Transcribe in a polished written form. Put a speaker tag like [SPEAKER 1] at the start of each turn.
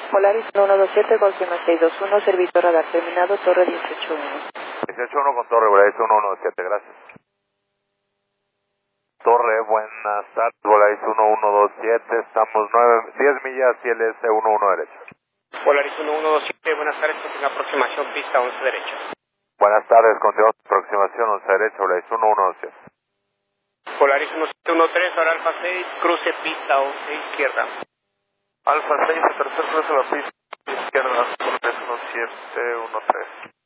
[SPEAKER 1] Polaris 127, confirma 621, servicio radar terminado, torre 181.
[SPEAKER 2] 181 con torre, Volaris 117, gracias. Torre, buenas tardes, Volaris 1127, estamos 10 millas, ILS 11 derecho.
[SPEAKER 3] Polaris 1127, buenas tardes, continúa aproximación, pista 11 derecho.
[SPEAKER 2] Buenas tardes, continuamos aproximación 11 derecho, Volaris 1117.
[SPEAKER 3] Polaris 1713, ahora Alfa 6, cruce pista 11 izquierda.
[SPEAKER 4] Alfa 6, tercer cruce a la pista izquierda, Polaris 1713.